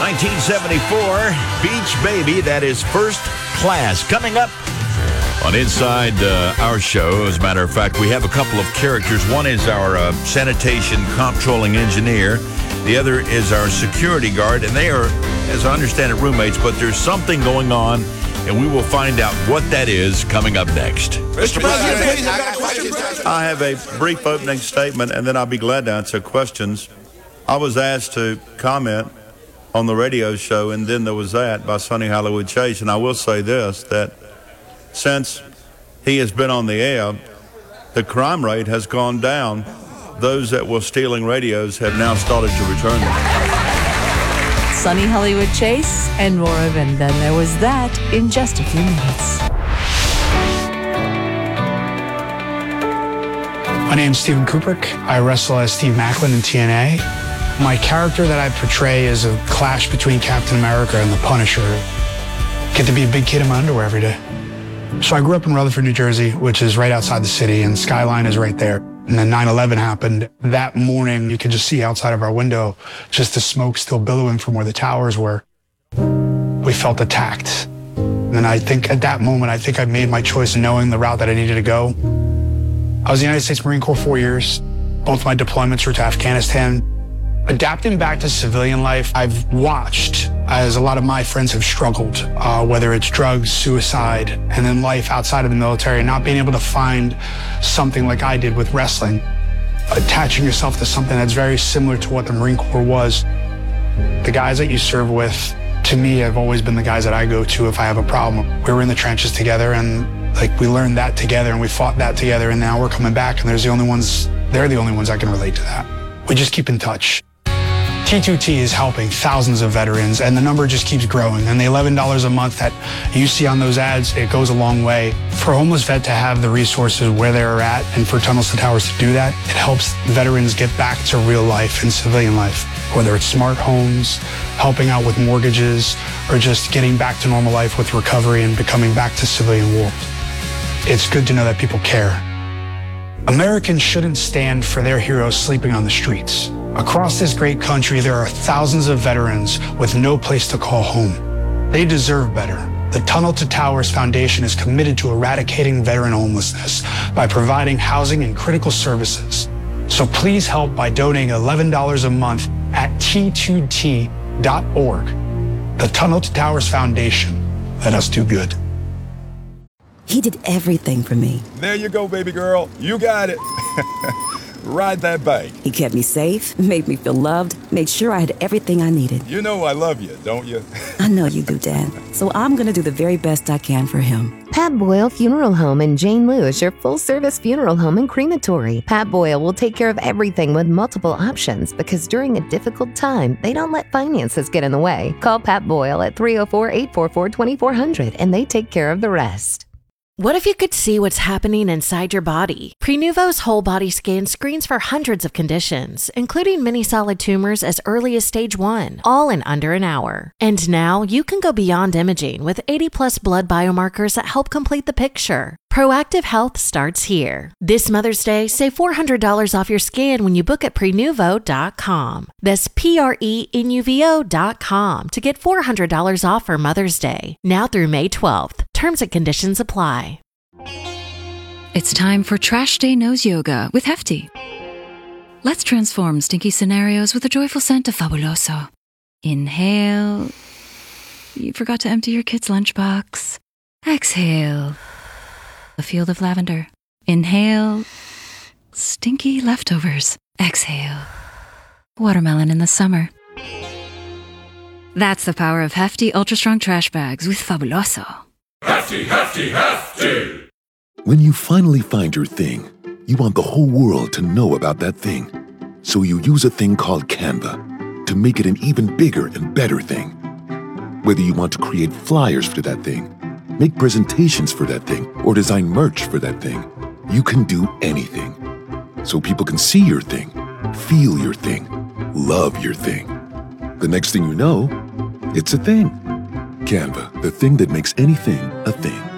1974, Beach Baby, that is First Class. Coming up on Inside our show, as a matter of fact, we have a couple of characters. One is our sanitation comptrolling engineer. The other is our security guard, and they are, as I understand it, roommates, but there's something going on, and we will find out what that is coming up next. Mr. President, I got questions. I have a brief opening statement, and then I'll be glad to answer questions. I was asked to comment on the radio show, and then there was that by Sonny Hollywood Chase, and I will say this, that since he has been on the air, the crime rate has gone down. Those that were stealing radios have now started to return them. Sonny Hollywood Chase and more of, and then there was that in just a few minutes. My name's Steven Kubrick. I wrestle as Steve Macklin in TNA. My character that I portray is a clash between Captain America and the Punisher. Get to be a big kid in my underwear every day. So I grew up in Rutherford, New Jersey, which is right outside the city, and Skyline is right there. And then 9/11 happened. That morning, you could just see outside of our window, just the smoke still billowing from where the towers were. We felt attacked. And I think at that moment, I made my choice in knowing the route that I needed to go. I was in the United States Marine Corps 4 years. Both my deployments were to Afghanistan. Adapting back to civilian life, I've watched as a lot of my friends have struggled, whether it's drugs, suicide, and then life outside of the military, not being able to find something like I did with wrestling, attaching yourself to something that's very similar to what the Marine Corps was. The guys that you serve with, to me, have always been the guys that I go to if I have a problem. We were in the trenches together, and we learned that together, and we fought that together, and now we're coming back, and they're the only ones I can relate to that. We just keep in touch. T2T is helping thousands of veterans, and the number just keeps growing. And the $11 a month that you see on those ads, it goes a long way. For a homeless vet to have the resources where they're at, and for Tunnels to Towers to do that, it helps veterans get back to real life and civilian life. Whether it's smart homes, helping out with mortgages, or just getting back to normal life with recovery and becoming back to civilian world. It's good to know that people care. Americans shouldn't stand for their heroes sleeping on the streets. Across this great country, there are thousands of veterans with no place to call home. They deserve better. The Tunnel to Towers Foundation is committed to eradicating veteran homelessness by providing housing and critical services. So please help by donating $11 a month at t2t.org. The Tunnel to Towers Foundation. Let us do good. He did everything for me. There you go, baby girl. You got it. Ride that bike. He kept me safe, made me feel loved, made sure I had everything I needed. You know I love you, don't you? I know you do, Dad. So I'm going to do the very best I can for him. Pat Boyle Funeral Home in Jane Lou is your full-service funeral home and crematory. Pat Boyle will take care of everything with multiple options because during a difficult time, they don't let finances get in the way. Call Pat Boyle at 304-844-2400 and they take care of the rest. What if you could see what's happening inside your body? Prenuvo's whole body scan screens for hundreds of conditions, including many solid tumors as early as stage 1, all in under an hour. And now you can go beyond imaging with 80+ blood biomarkers that help complete the picture. Proactive health starts here. This Mother's Day, save $400 off your scan when you book at Prenuvo.com. That's Prenuvo.com to get $400 off for Mother's Day, now through May 12th. Terms and conditions apply. It's time for Trash Day Nose Yoga with Hefty. Let's transform stinky scenarios with a joyful scent of Fabuloso. Inhale. You forgot to empty your kid's lunchbox. Exhale. A field of lavender. Inhale. Stinky leftovers. Exhale. Watermelon in the summer. That's the power of Hefty Ultra Strong Trash Bags with Fabuloso. Hefty, hefty, hefty! When you finally find your thing, you want the whole world to know about that thing. So you use a thing called Canva to make it an even bigger and better thing. Whether you want to create flyers for that thing, make presentations for that thing, or design merch for that thing, you can do anything. So people can see your thing, feel your thing, love your thing. The next thing you know, it's a thing. Canva, the thing that makes anything a thing.